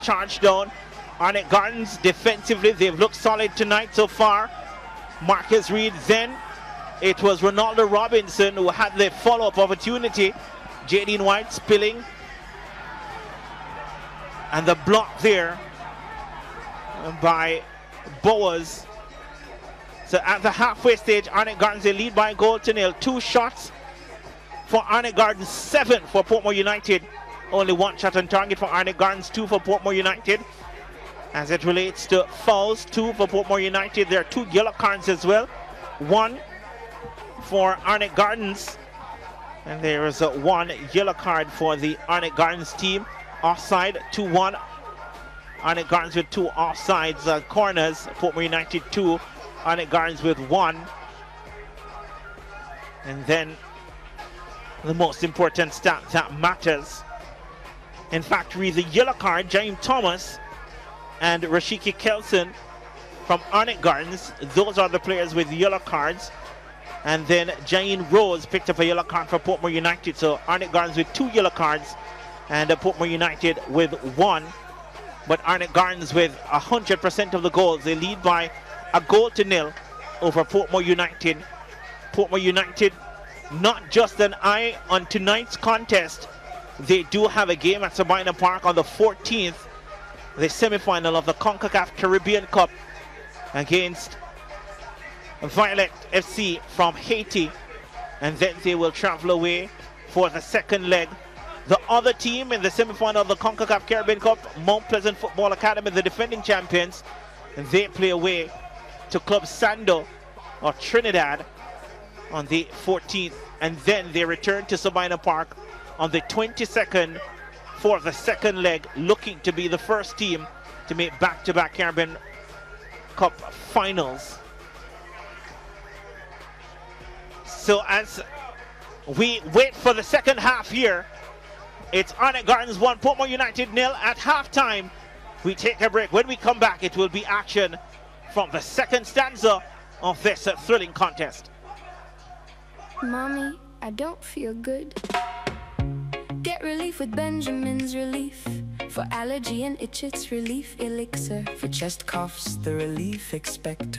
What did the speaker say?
charge down. Arnett Gardens defensively, they've looked solid tonight so far. Marcus Reed, then it was Ronaldo Robinson who had the follow-up opportunity. Jadine White spilling. And the block there by Bowers. So at the halfway stage, Arnett Gardens, they lead by a goal to nil. 2 shots for Arnett Gardens, 7 for Portmore United. Only 1 shot on target for Arnett Gardens, 2 for Portmore United. As it relates to fouls, 2 for Portmore United. There are 2 yellow cards as well. 1 for Arnett Gardens. And there is a 1 yellow card for the Arnett Gardens team. Offside, 2-1. Arnett Gardens with 2 offsides corners. Portmore United 2. Arnett Gardens with 1. And then the most important stat that matters. In fact, read the yellow card, James Thomas and Rashiki Kelson from Arnett Gardens. Those are the players with yellow cards. And then Jane Rose picked up a yellow card for Portmore United. So Arnett Gardens with 2 yellow cards and Portmore United with 1. But Arnett Gardens with 100% of the goals. They lead by a goal to nil over Portmore United. Portmore United, not just an eye on tonight's contest. They do have a game at Sabina Park on the 14th, the semi-final of the CONCACAF Caribbean Cup against Violet FC from Haiti. And then they will travel away for the second leg. The other team in the semi-final of the CONCACAF Caribbean Cup, Mount Pleasant Football Academy, the defending champions, and they play away to Club Sando or Trinidad on the 14th. And then they return to Sabina Park on the 22nd for the second leg, looking to be the first team to make back-to-back Caribbean Cup finals. So as we wait for the second half here, it's Arnett Gardens 1, Portmore United 0 at halftime. We take a break. When we come back, it will be action from the second stanza of this thrilling contest. Mommy, I don't feel good. Get relief with Benjamin's Relief. For allergy and itch, it's Relief Elixir. For chest coughs, the Relief Expector.